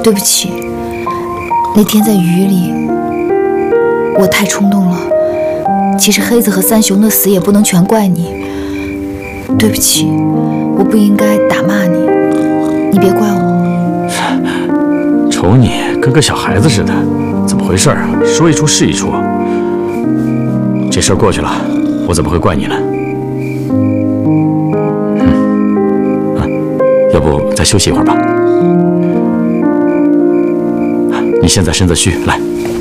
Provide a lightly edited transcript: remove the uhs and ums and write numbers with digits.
对不起，那天在雨里，我太冲动了。其实黑子和三雄的死也不能全怪你。对不起，我不应该打骂你，你别怪我。 瞅你跟个小孩子似的，怎么回事啊？说一出是一出。这事儿过去了，我怎么会怪你呢？要不再休息一会儿吧？你现在身子虚，来。